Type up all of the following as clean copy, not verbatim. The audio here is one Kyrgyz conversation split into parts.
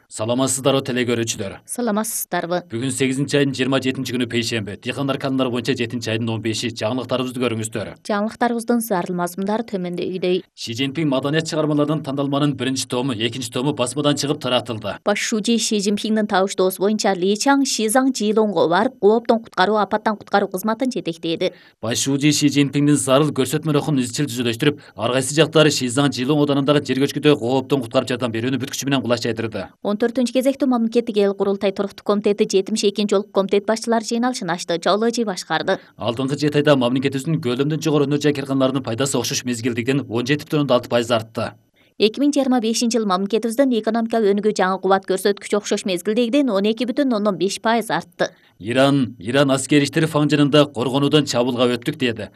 Саламатсыздарбы телекөрүүчүлөр. Саламатсыздарбы. Бүгүн 8-айдын 27 күнү пейшемби. Дыйкандар каналдары боюнча 7-айдын 15-и жаңылыктарыбызды көрүңүздөр. Жаңылыктарыбыздын зарыл мазмундары төмөндөгүдөй. Ши Цзиньпин маданият чыгармаларынын тандалманын 1-тому, 2-тому басмадан чыгып таратылды. Баш шужи Ши Цзиньпиндин табыштоосу боюнча Ли Чаң Шизаң Жилоңго барып, кооптон куткаруу, апаттан куткаруу кызматын жетектеди. Баш шужи Ши Цзиньпиндин зарыл көрсөтмө рухун изчил түзүлөштүрүп, ар кайсы жактары Шизаң Жилоң оданындагы жер көчкүдө кооптон куткарып жардам берүүнү бүт күчү менен кулаш жайдырды. 14-кезектүү мамлекеттик эл курултай туруктук комитети 72-жолку комитет башчылары жыйналышын ачты. Жолложи башкарды. Алдыңкы 7 айда мамлекетибиздин көлөмдөн жогору өнөр жай кыргындарынын пайдасы окшош мезгилдикten 17,6% артты. 2025 жыл мамлекетибиздин экономика өнүгүү жаңы кубат көрсөткүчү окшош мезгилдегиден 12,5% артты. Иран аскери иштери фаңжынында коргонуудан чабуулга өттүк деди.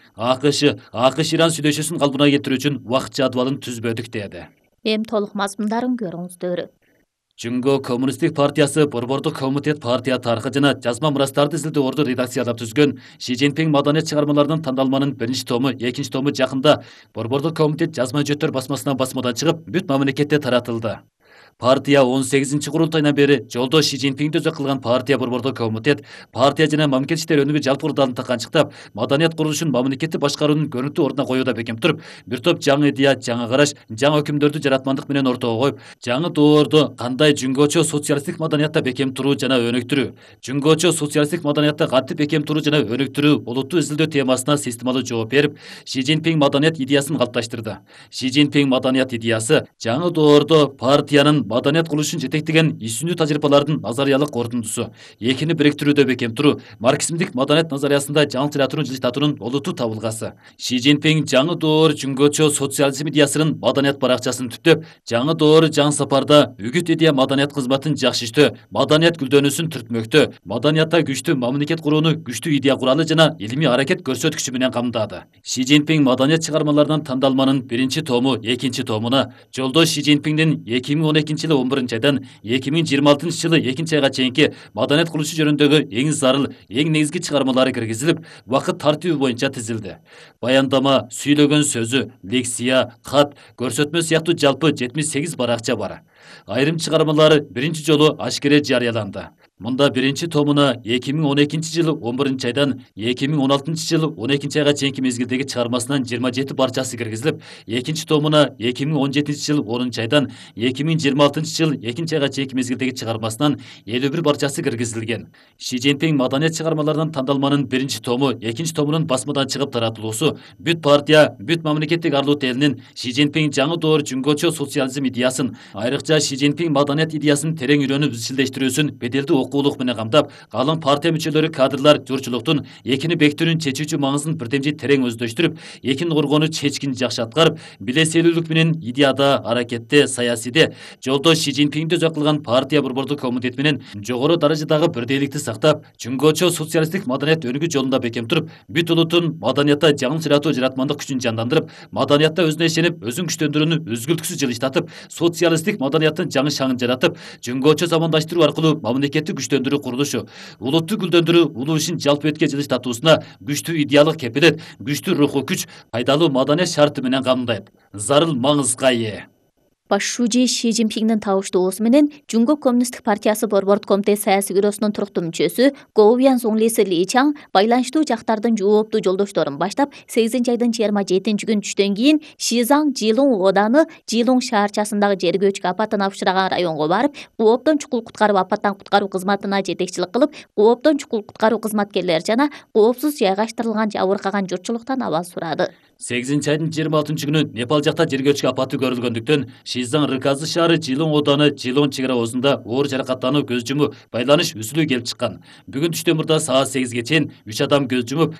АКШ Иран сүйлөшүүсүн калпына келтирүү үчүн убакыт жадвалын түзбөдүк деди. Эми толук мазмундарын көрүңүздөр. Жунго Коммунисттик партиясы Борбордук комитет партия тарыхы жана жазма мурастарды изилдөө орду редакциялап түзгөн Ши Цзиньпин маданият чыгармаларынын тандалманын 1-тому, 2-тому жакында Борбордук комитет жазма жүчөттөр басмасынан басмадан чыгып, бүт мамлекетте таратылды. Партия 18-курултайынан бери жолдош Ши Цзиньпинди өзөк кылган партия Борбордук комитет, партия жана мамлекет иштери өнүгүү жалпы курултайын таканчыктап, маданият курулушун мамлекетти башкаруунун көрүнүктүү ордуна коюуда бекем туруп, бир топ жаңы идея, жаңы караш, жаңы өкүмдөрдү жаратмандык менен ортого коюп, жаңы доорду кандай жүнгөчө социалисттик маданиятта бекем туруу жана өнүктүрүү, жүнгөчө социалисттик маданиятта кантип бекем туруу жана өнүктүрүү олуттуу изилдөө темасына системалуу жооп берип, Ши Цзиньпин маданият идеясын калыпташтырды. Ши Цзиньпин маданият идеясы жаңы доордо партиянын маданият курулушун жетектеген исүнүү тажрыйбалардын назариялык корутундусу, экини бириктирүүдө бекем туруу, марксизмдик маданият назариясында жаңы жаратууну жылыштатуунун олуттуу табылгасы. Ши Цзиньпин жаңы доор жүнгөчө социализм идеясынын маданият баракчасын түптөп, жаңы доор жаңы сапарда үгүт идея маданият кызматын жакшы иштөө, маданият гүлдөнүүсүн түртмөктөө, маданиятта күчтүү мамлекет курууну күчтүү идея куралы жана илимий аракет көрсөткүчү менен камдады. Ши Цзиньпин маданият чыгармаларынын тандалманын 1-тому, 2-томуна жолдош Ши Цзиньпиндин 2012-жылы 11-айдан 2026-жылы 2-айга чейинки маданият курулушу жөнүндөгү эң зарыл, эң негизги чыгармалары киргизилип, убакыт тартиби боюнча тизилди. Баяндама, сүйлөгөн сөзү, лекция, кат, көрсөтмө сыяктуу жалпы 78 баракча бар. Айрым чыгармалары биринчи жолу ашкере жарыяланды. Мында 1-томуна 2012-жылы 11-айдан 2016-жылы 12-айга чейинки мезгилдеги чыгармасынан 27 барчасы киргизилип, 2-томуна 2017-жылы 10-айдан 2026-жылы 2-айга чейинки мезгилдеги чыгармасынан 51 барчасы киргизилген. Ши Цзиньпин маданият чыгармаларынын тандалманын 1-тому, 2-томунун басмадан чыгып таратылуусу бүт партия, бүт мамлекеттик арлут элинин Ши Цзиньпин жаңы доор жүнгөчө социализм идеясын, айрыкча Ши Цзиньпин маданият идеясын терең үйрөнүп изчилдештирүүсүн беделдүү окуулук менен камдап, калың партия мүчөлөрү, кадрлар журчулуктун экини бекитүүнүн чечүүчү маңызын бирдемжи терең өздөштүрүп, экин коргонуу чечкин жакшы аткарып, билеселүүлүк менен идеяда, аракетте, саясийде жолдош Ши Цзиньпинди өзөк кылган партия Борбордук комитет менен жогору даражадагы бирдейликти сактап, жүнгөчө социалисттик маданият өнүгүү жолунда бекем туруп, бүт улуттун маданиятта жаңы жаратуу жаратмандык күчүн жандандырып, маданиятта өзүнө ишенип, өзүн күчтөндүрүүнү үзгүлтүксүз жылыштатып, социалисттик маданияттын жаңы шаңын жаратып, жүнгөчө замандаштыруу аркылуу мамлекетти күчтөндүрүү курулушу, улутту гүлдөндүрүү улуу ишин жалпы бетке жылыштатуусуна күчтүү идеялык кепилет, күчтүү руху күч, пайдалуу маданият шарты менен камдайт. Зарыл маңызга ээ. Баш шужи Ши Цзиньпиндин табыштоосу менен Жунго Коммунисттик партиясы Борбордук комитет саясий бюросунун туруктуу мүчөсү Гоубян Зуңлиси Ли Чаң байланыштуу жактардын жооптуу жолдошторун баштап 8-айдын 27-күнү түштөн кийин Шизаң Жилоң ооданы Жилоң шаарчасындагы жер көчкү апатына учураган районго барып, кооптон чукул куткаруу, апаттан куткаруу кызматына жетекчилик кылып, кооптон чукул куткаруу кызматкерлери жана коопсуз жайгаштырылган жабыркаган журтчулуктан абал сурады. 8-айдын 26-күнү Непал жакта жер көчкү апаты көрүлгөндүктөн Шизаң Рыказы шаары Жилоң ооданы Жилоң чек ара оозунда оор жаракаттануу, көз жумуу, байланыш үзүлүү келип чыккан. Бүгүн түштөн мурда саат 8-ге чейин 3 адам көз жумуп,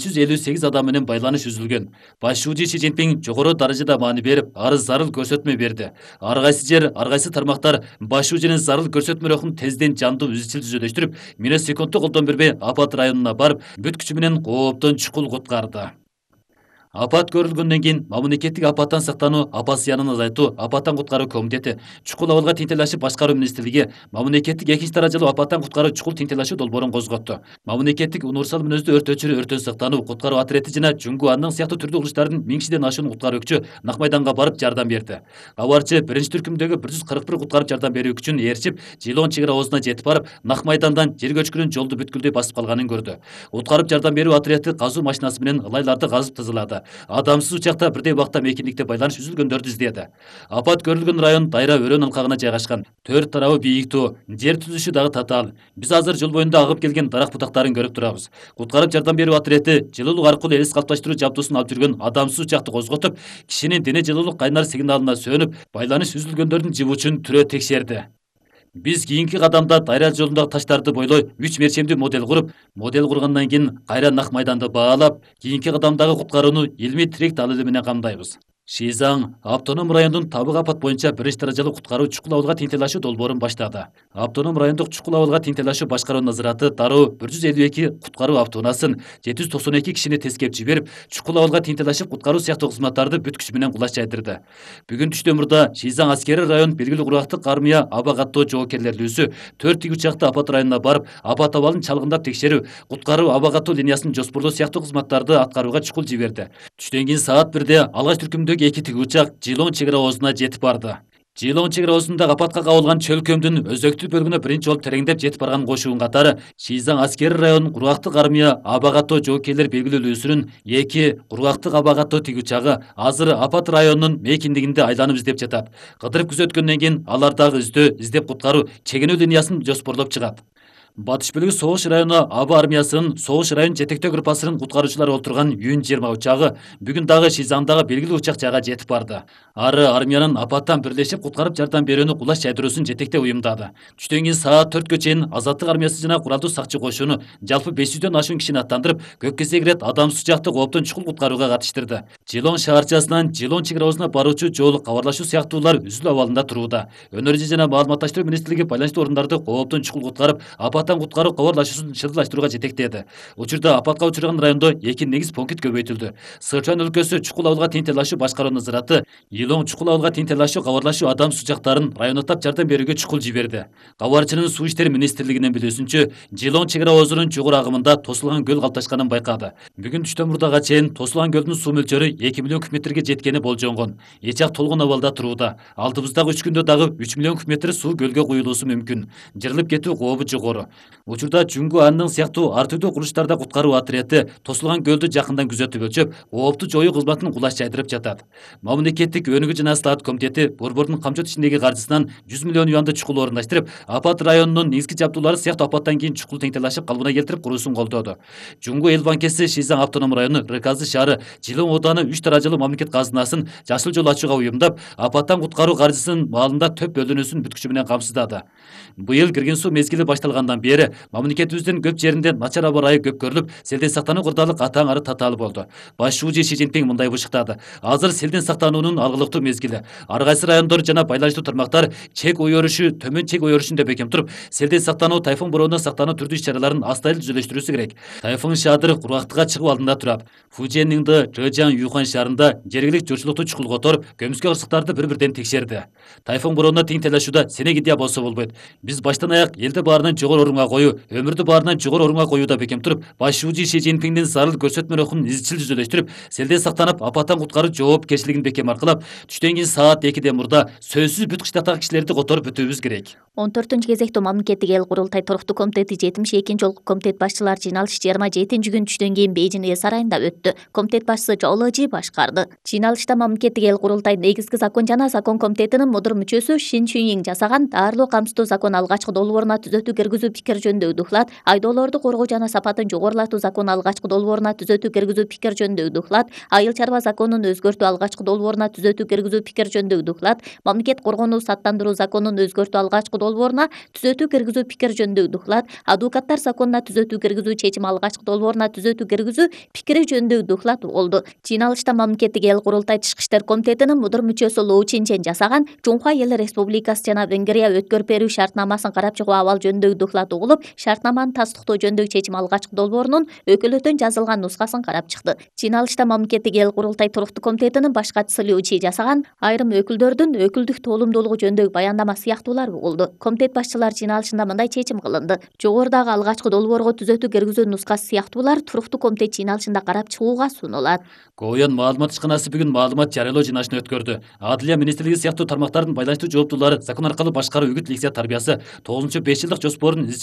558 адам менен байланыш үзүлгөн. Баш шужи Ши Цзиньпин жогору даражада маани берип, арыз зарыл көрсөтмө берди. Ар кайсы жер, ар кайсы тармактар баш шужинин зарыл көрсөтмө рухун тезден жандуу изчил түзүлөштүрүп, минут секундту колдон бербей апат районуна барып, бүт күчү менен кооптон чукул куткарды. Апат көрүлгөндөн кийин мамлекеттик апаттан сактануу, апат зыянын азайтуу, апаттан куткаруу комитети, чукул абалга теңтелешип башкаруу министрлиги мамлекеттик экинчи даражалуу апаттан куткаруу чукул теңтелешүү долбоорун козготту. Мамлекеттик универсал мүнөздүү өрт өчүрүү, өрттөн сактануу, куткаруу отряды жана Жүнгү Анның сыяктуу түрдүү курулуштардын 1000 кишиден ашуун куткаруу күчү Нак майданга барып жардам берди. Кабарчы биринчи түркүмдөгү 141 куткарып жардам берүү күчүн ээрчип, Жылон чек ара оозуна жетип барып, Нак майдандан жер көчкүнүн жолду бүткүлдөй басып калганын көрдү. Куткарып жардам берүү отряды казуу машинасы менен ылайларды казып тазалады. Адамсыз учакта бирдей убакта мейкиндикте байланыш үзүлгөндөрдү издеди. Апат көрүлгөн район Дайра өрөөн алкагына жайгашкан. Төрт тарабы бийиктүү, жер түзүшү дагы татаал. Биз азыр жол боюнда агып келген дарак бутактарын көрүп турабыз. Куткарып жардам берүү отряды жылуулук аркылуу эс калыпташтыруу жабдуусун алып жүргөн адамсыз учакты козготуп, кишинин дене жылуулук кайнар сигналына сөнүп, байланыш үзүлгөндөрдүн жибучун түрө текшерди. Биз кийинки кадамда Дайра жолундагы таштарды бойлой 3 мерчемдүү модель кургандан кийин кайра Нак майданды баалап, кийинки кадамдагы куткарууну илмий тирек далили менен камдайбыз. Шизаң автоном райондун табык апат боюнча биринчи даражалуу куткаруу чукул абалга теңтелешүү долбоорун баштады. Автоном райондук чукул абалга теңтелешүү башкаруу назараты дароо 152 куткаруу автоунаасын 792 кишини тескеп жиберип, чукул абалга теңтелешип куткаруу сыяктуу кызматтарды бүт күчү менен кулаш жайдырды. Бүгүн түштөн мурда Шизаң аскери район белгилүү кургактык армия аба каттоо жоокерлерлүүсү 4 тигүчакты апат районуна барып, апат абалын чалгындап текшерүү, куткаруу аба каттоо линиясын жоспорлоо сыяктуу кызматтарды аткарууга чукул жиберди. Түштөн кийин саат 1де алгач түркүмдөгү эки тигүчак Жылон чек ара оозуна жетип барды. Жылон чек ара оозунда апатка кабылган чөлкөмдүн өзөктүү бөлүгүнө биринчи болуп тереңдеп жетип барган кошуун катары Шизаң аскери район кургактык армия аба каттоо жоокерлер белгилүүлүүсүнүн 2 кургактык аба каттоо тигүчагы азыр апат районунун мейкиндигинде айланып издеп жатат. Кыдырып күзөткөндөн кийин алар дагы издеп куткаруу чегинүү линиясын жоспорлоп чыгат. Батыш бөлүгү Согуш району аба армиясынын Согуш район жетектөө группасынын куткаруучулары отурган Юн-20 учагы бүгүн дагы Шизаңдагы белгилүү учак жайга жетип барды. Ары армиянын апаттан бирлешип куткарып жардам берүүнү кулаш жайдыруусун жетектеп уюмдады. Түштөн кийин саат 4гө чейин Азаттык армиясы жана куралдуу сакчы кошууну жалпы 500дөн ашуун кишини аттандырып, көк кезек ирет адамсыз учакты кооптон чукул куткарууга катыштырды. Жылон шаарчасынан Жылон чек ара оозуна баруучу жол кабарлашуу сыяктуулар үзүлүү абалында турууда. Өнөр жана маалыматташтыруу министрлиги байланыштуу орундарды кооптон чукул куткарып, апаттан куткаруу кабарлашуусун шырдылаштырууга жетектеди. Учурда апатка учураган райондо 2 негиз пункт көбөйтүлдү. Сычуан өлкөсү чукул абалга теңтелешүү башкаруу назараты Илоң чукул абалга теңтелешүү кабарлашуу адам сучактарын район аттап жардам берүүгө чукул жиберди. Кабарчынын суу иштери министрлигинин билүүсүнчө, Жылон чек ара оозунун жогору агымында тосулган көл калыпташканын байкады. Бүгүн түштөн мурдага чейин тосулган көлдүн суу мөлчөрү 2 миллион куб метрге жеткени болжонгон. Эчак толгон абалда турууда. Алдыбыздагы 3 күндө дагы 3 миллион куб метр суу көлгө куюлуусу мүмкүн. Жырылып кетүү кообу жогору. Учурда Жүнгү Анның сыяктуу ар түрдүү курулуштарда куткаруу отряды тосулган көлдү жакындан күзөтүп өлчөп, коопту жоюу кызматын кулаш жайдырып жатат. Мамлекеттик өнүгүү жана стат комитети борбордун камчот ичиндеги каржысынан 100 миллион юанды чукул орундаштырып, апат районунун негизги жабдуулары сыяктуу апаттан кийин чукул теңтелешип калыбына келтирип куруусун колдоду. Жүнгү эл банкеси Шизаң автоном району Рыказы шаары Жылон ооданы 3 даражалуу мамлекет казынасын жашыл жол ачууга уюмдап, апаттан куткаруу каржысынын маалында төп бөлүнүүсүн бүт күчү менен камсыздады. Быйыл кирген суу мезгили башталгандан бери мамлекетибиздин көп жеринде начар аба ырайы көп көрүлүп, селден сактануу кырдаалык атаң ары татаал болду. Баш шүүжү Си Цзиньпин мындай бышыктады: азыр селден сактануунун алгылыктуу мезгили. Ар кайсы райондор жана байланыштуу тармактар чек ой өрүшү, төмөн чек ой өрүшүндө бекем туруп, селден сактануу, тайфун бороондон сактануу түрдүү иш-чараларын астайыл түзөлөштүрүүсү керек. Тайфун Шадыр кургактыкка чыгуу алдында турат. Фужиэнниңди Жэжан Юхан шаарында жергиликтүү журтчулукту чукул которуп, көмүскө кырсыктарды бір-бірден текшерди. Тайфун бороондо тең телешүүдө сенек идея болсо болбойт. Биз баштан аяк элди баарынан жогору орунга коюу, өмүрдү баарынан жогору орунга коюуда бекем туруп, баш шүүжү Си Цзиньпиндин зарыл көрсөтмө рухун изчил түзөлөштүрүп, селден сактанып, апаттан куткаруу жоопкерчилигин бекем аркылап, түштөн кийин саат 2де мурда сөзсүз бүт кыштактагы кишилерди которуп өтүүбүз керек. 14 кезектүү мамлекеттик эл курултай туруктуу комитети 72 жолку комитет башчылар жыйналыш 27 күн түштөн кийин Бейжин Эл сарайында өттү. Комитет башчысы Чжоу Лэжи башкарды. Жыйналышта мамлекеттик эл курултай негизги закон жана закон комитетинин мудур мүчөсү Шин Чүнйиң жасаган даарылоо камсыздоо закон алгачкы долбооруна түзөтүү киргизүү пикир жөнүндө дуклат, айдоолорду коргоо жана сапатын жогорулатуу закон алгачкы долбооруна түзөтүү киргизүү пикир жөнүндө дуклат, айыл чарба законун өзгөртүү алгачкы долбооруна түзөтүү киргизүү пикир жөнүндө дуклат, мамлекет коргонуу саттандыруу законун өзгөртүү алгачкы долбооруна түзөтүү киргизүү пикир жөнүндөгү доклад, адвокаттар законуна түзөтүү киргизүү чечим алгачкы долбооруна түзөтүү киргизүү пикири жөнүндөгү доклад болду. Жыйналышта Мамлекеттик эл курултай Тышкы иштер комитетинин мудур мүчөсү Лоу Чинчен жасаган Жуңхуа Эл Республикасы жана Венгрия өткөрүп берүү шартнамасын карап чыгуу абал жөнүндөгү доклад угулуп, шартнаманы тастыктоо жөнүндөгү чечим алгачкы долбоорунун өкүлөтөн жазылган нускасын карап чыкты. Жыйналышта Мамлекеттик эл курултай туруктуу комитетинин баш катчысы Лю Чи жасаган айрым өкүлдөрдүн өкүлдүк тоолумдуулугу жөнүндөгү баяндама сыяктуулар угулду. Комитет башчылар жыйналышында мындай чечим кылынды: жогорудагы алгачкы долбоорго түзөтүү киргизүү нускасы сыяктуулар туруктуу комитет жыйналышында карап чыгууга сунулат. Ковуян маалымат ишканасы бүгүн маалымат жарыялоо жыйналышын өткөрдү. Адилия министрлиги сыяктуу тармактардын байланыштуу жооптуулары закон аркылуу башкаруу үгүт лексия тарбиясы 9-5 жылдык жоспорунун